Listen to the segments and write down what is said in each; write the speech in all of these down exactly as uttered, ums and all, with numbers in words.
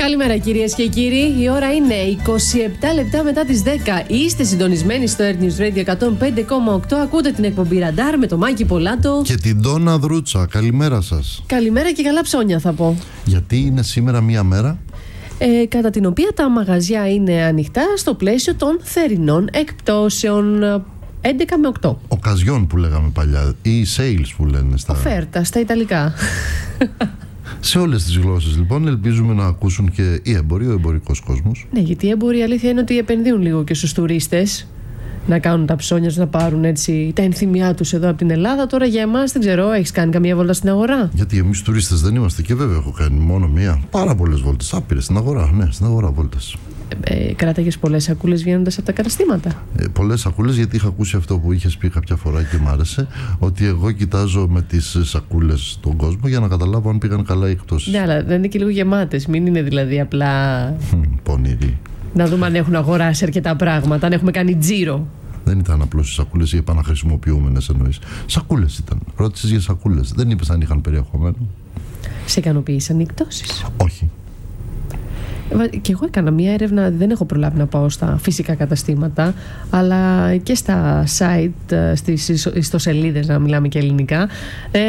Καλημέρα κυρίες και κύριοι, η ώρα είναι είκοσι επτά λεπτά μετά τις δέκα. Είστε συντονισμένοι στο Earth News Radio εκατόν πέντε κόμμα οκτώ. Ακούτε την εκπομπή Ραντάρ με το Μάκη Πολάτο και την Ντόνα Δρούτσα. Καλημέρα σας. Καλημέρα και καλά ψώνια θα πω. Γιατί είναι σήμερα μία μέρα ε, κατά την οποία τα μαγαζιά είναι ανοιχτά στο πλαίσιο των θερινών εκπτώσεων έντεκα με οκτώ. Οκαζιόν που λέγαμε παλιά, ή sales που λένε στα... Οφέρτα στα Ιταλικά. Σε όλες τις γλώσσες λοιπόν ελπίζουμε να ακούσουν και οι έμποροι, ο εμπορικός κόσμος. Ναι, γιατί οι έμποροι η αλήθεια είναι ότι επενδύουν λίγο και στους τουρίστες να κάνουν τα ψώνια τους, να πάρουν έτσι τα ενθυμιά τους εδώ από την Ελλάδα. Τώρα για εμάς δεν ξέρω, έχεις κάνει καμία βόλτα στην αγορά? Γιατί εμείς τουρίστες δεν είμαστε, και βέβαια έχω κάνει μόνο μία, πάρα πολλές βόλτες, άπειρες στην αγορά, ναι, στην αγορά βόλτες. Ε, κράταγες πολλές σακούλες βγαίνοντας από τα καταστήματα? Ε, πολλές σακούλες, γιατί είχα ακούσει αυτό που είχες πει κάποια φορά και μ' άρεσε, ότι εγώ κοιτάζω με τις σακούλες τον κόσμο για να καταλάβω αν πήγαν καλά οι εκπτώσεις. Ναι, αλλά δεν είναι και λίγο γεμάτες, μην είναι δηλαδή απλά πονηροί. Να δούμε αν έχουν αγοράσει αρκετά πράγματα, αν έχουμε κάνει τζίρο. Δεν ήταν απλώς οι σακούλες ή επαναχρησιμοποιούμενες εννοείς. Σακούλες ήταν. Ρώτησες για σακούλες. Δεν είπες αν είχαν περιεχόμενο. Σε ικανοποίησαν οι εκπτώσεις? Όχι. Και εγώ έκανα μια έρευνα, δεν έχω προλάβει να πάω στα φυσικά καταστήματα, αλλά και στα site, στις ιστοσελίδες, να μιλάμε και ελληνικά. Ε,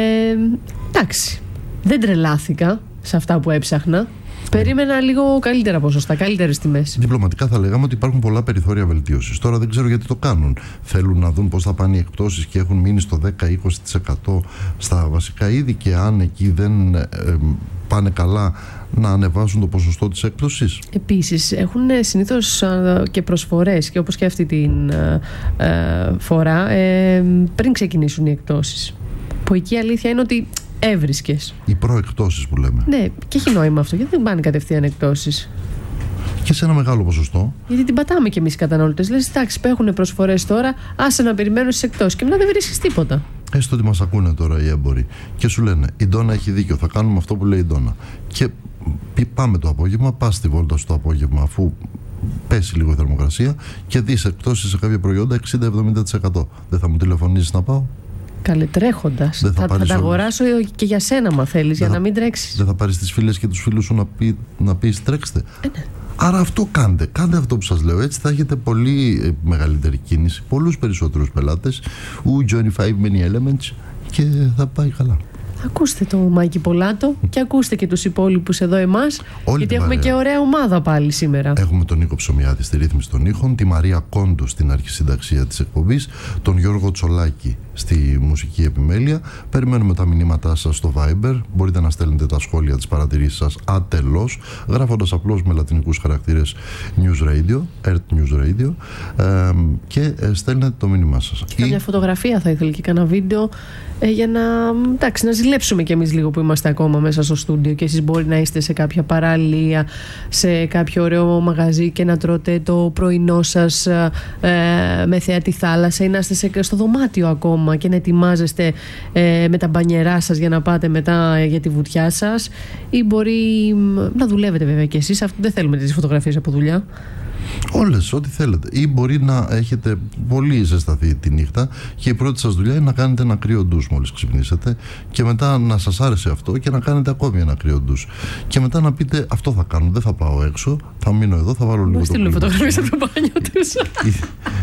εντάξει, δεν τρελάθηκα σε αυτά που έψαχνα. Περίμενα λίγο καλύτερα ποσοστά, καλύτερες τιμές. Διπλωματικά θα λέγαμε ότι υπάρχουν πολλά περιθώρια βελτίωσης. Τώρα δεν ξέρω γιατί το κάνουν. Θέλουν να δουν πώς θα πάνε οι εκπτώσεις και έχουν μείνει στο δέκα με είκοσι τοις εκατό στα βασικά είδη, και αν εκεί δεν ε, πάνε καλά, να ανεβάσουν το ποσοστό της έκπτωσης. Επίσης έχουν συνήθως και προσφορές, και όπως και αυτή την ε, ε, φορά, ε, πριν ξεκινήσουν οι εκπτώσεις. Που εκεί η αλήθεια είναι ότι έβρισκες. Οι προεκπτώσεις που λέμε. Ναι, και έχει νόημα αυτό, γιατί δεν πάνε κατευθείαν εκπτώσεις. Και σε ένα μεγάλο ποσοστό. Γιατί την πατάμε κι εμείς οι καταναλωτές. Λες, εντάξει, έχουν προσφορές τώρα, άσε να περιμένουν στις εκπτώσεις, και μετά δεν βρίσκεις τίποτα. Έστω ότι μας ακούνε τώρα οι έμποροι και σου λένε η Ντόνα έχει δίκιο, θα κάνουμε αυτό που λέει η Ντόνα. Και πάμε το απόγευμα, πας στη βόλτα σου το απόγευμα, αφού πέσει λίγο η θερμοκρασία, και δεις εκπτώσεις σε κάποια προϊόντα εξήντα με εβδομήντα τοις εκατό. Δεν θα μου τηλεφωνήσεις να πάω? Καλετρέχοντας. Θα, θα, θα τα αγοράσω και για σένα, μα θέλεις, για θα, να μην τρέξεις. Δεν θα πάρεις τις φίλες και τους φίλους σου να, πει, να πεις τρέξτε? Ε, ναι. Άρα αυτό κάντε. Κάντε αυτό που σας λέω. Έτσι θα έχετε πολύ μεγαλύτερη κίνηση, πολλούς περισσότερους πελάτες. Ου, join five many elements, και θα πάει καλά. Ακούστε το Μάκη Πολάτο και ακούστε και τους υπόλοιπους εδώ εμάς, όλη γιατί έχουμε και ωραία ομάδα πάλι σήμερα. Έχουμε τον Νίκο Ψωμιάδη στη ρύθμιση των ήχων, τη Μαρία Κόντο στην αρχισυνταξία της εκπομπής, τον Γιώργο Τσολάκη στη μουσική επιμέλεια. Περιμένουμε τα μηνύματά σας στο Viber. Μπορείτε να στέλνετε τα σχόλια, τις παρατηρήσεις σας ατελώς, γράφοντας απλώς με λατινικούς χαρακτήρες News Radio, Earth News Radio, ε, και στέλνετε το μήνυμά σας. Και κάποια Ή... φωτογραφία θα ήθελε, και κάνα βίντεο, ε, για να, εντάξει, να ζηλέψουμε κι εμείς λίγο που είμαστε ακόμα μέσα στο στούντιο, και εσείς μπορεί να είστε σε κάποια παραλία, σε κάποιο ωραίο μαγαζί και να τρώτε το πρωινό σας ε, με θέα τη θάλασσα, ή να είστε σε, στο δωμάτιο ακόμα και να ετοιμάζεστε ε, με τα μπανιερά σας για να πάτε μετά για τη βουτιά σας, ή μπορεί να δουλεύετε βέβαια κι εσείς. Αυτό δεν θέλουμε τις φωτογραφίες από δουλειά. Όλες, ό,τι θέλετε. Ή μπορεί να έχετε πολύ ζεσταθεί τη νύχτα και η πρώτη σας δουλειά είναι να κάνετε ένα κρύο ντους μόλις ξυπνήσετε, και μετά να σας άρεσε αυτό και να κάνετε ακόμη ένα κρύο ντους. Και μετά να πείτε αυτό θα κάνω, δεν θα πάω έξω, θα μείνω εδώ, θα βάλω λίγο. Στείλουν φωτογραφίες από το μπάνιο τους.